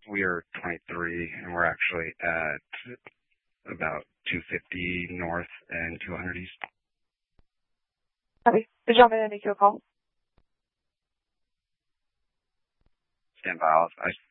We are 23, and we're actually at about 250 north and 200 east. Copy. Did you want me to make you a call? Stand by. I